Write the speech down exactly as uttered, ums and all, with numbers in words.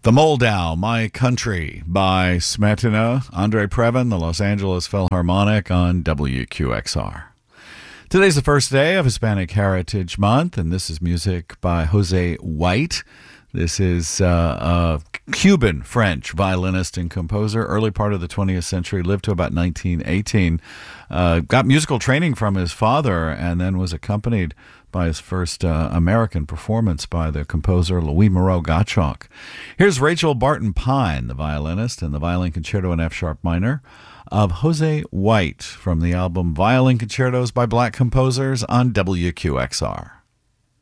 The Moldau, My Country by Smetana, Andre Previn, the Los Angeles Philharmonic on W Q X R. Today's the first day of Hispanic Heritage Month, and this is music by Jose White. This is uh, a Cuban-French violinist and composer, early part of the twentieth century, lived to about nineteen eighteen. Uh, got musical training from his father and then was accompanied by his first uh, American performance by the composer Louis Moreau Gottschalk. Here's Rachel Barton Pine, the violinist, and the Violin Concerto in F-sharp minor of Jose White from the album Violin Concertos by Black Composers on W Q X R.